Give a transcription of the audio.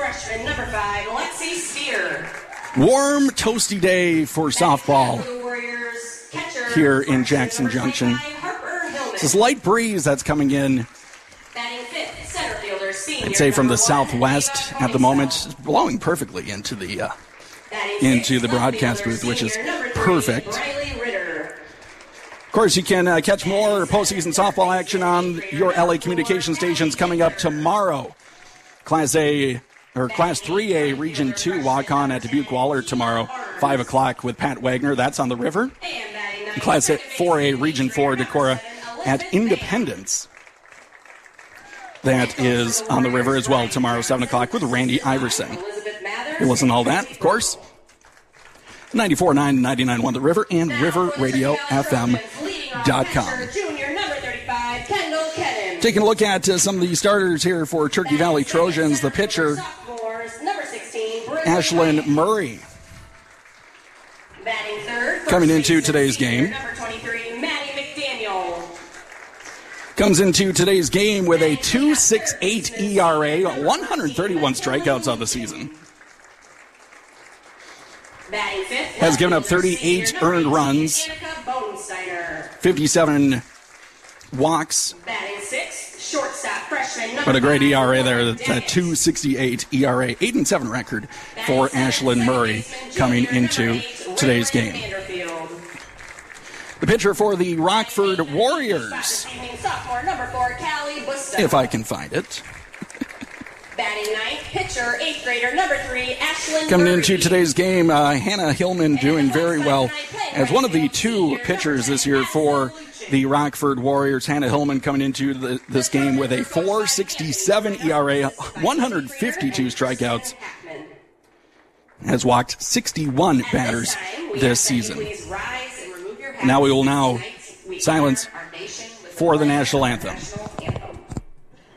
freshman number 5, Lexi Steer. Warm, toasty day for softball here in Jackson Junction. This is light breeze that's coming in, I'd say from the southwest at the moment. It's blowing perfectly into the broadcast booth, which is perfect. Of course, you can catch more postseason softball action on your LA communication stations coming up tomorrow. Class 3A Region 2 walk-on at Dubuque Waller tomorrow, 5 o'clock with Pat Wagner. That's on the river. Class 4A Region 4 Decorah at Independence. That is on the river as well tomorrow, 7 o'clock with Randy Iverson. You listen to all that, of course. 94.9 and 99.1 The River and riverradiofm.com. Taking a look at some of the starters here for Turkey Valley Trojans. The pitcher, Ashlyn Murray, coming into today's game. Comes into today's game with a 2.68 ERA, 131 strikeouts on the season. Has given up 38 earned runs, 57 walks, but a great ERA there. That's a 2.68 ERA, 8-7 record for Ashlyn Murray coming into today's game. The pitcher for the Rockford Warriors, if I can find it. Batting ninth, pitcher, 8th grader, number 3, Ashlyn Coming Murray. into today's game, Hannah Hillman doing very well as one of the 2 pitchers this year for the Rockford Warriors. Hannah Hillman coming into this game with a 4.67 ERA, 152 strikeouts, has walked 61 batters this season. Now we will silence for the national anthem.